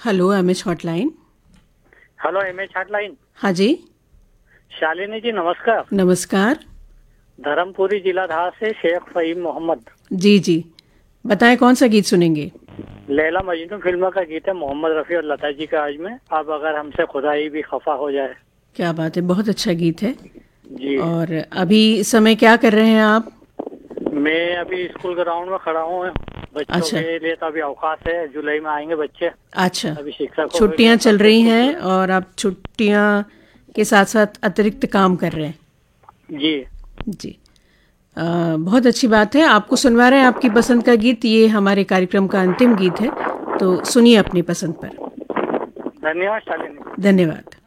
Hello MH hotline. Hello MH hotline. हाँ जी, शालिनी जी नमस्कार। नमस्कार। धर्मपुरी जिला धार से शेख फहीम मोहम्मद। जी जी, बताएं कौन सा गीत सुनेंगे? लैला मजनू फिल्म का गीत है, मोहम्मद रफ़ी और लता जी का आज में अब अगर हमसे खुदाई भी खफा हो जाए। क्या बात है, बहुत अच्छा गीत है। जी, और अभी इस समय क्या कर रहे हैं आप? मैं अभी स्कूल ग्राउंड में खड़ा हूँ। बच्चों अच्छा के लिए तो अभी अवकाश है, जुलाई में आएंगे बच्चे। अच्छा, अभी शिक्षकों के लिए छुट्टियां कल चल से रही स्कूल हैं खुले। और आप छुट्टियां के साथ साथ अतिरिक्त काम कर रहे हैं। जी, जी, बहुत अच्छी बात है। आपको सुनवा रहे हैं आपकी पसंद का गीत। ये हमारे कार्यक्रम का अंतिम गीत है, तो सुनिए अपनी पसंद पर। धन्यवाद शालिनी। धन्यवाद।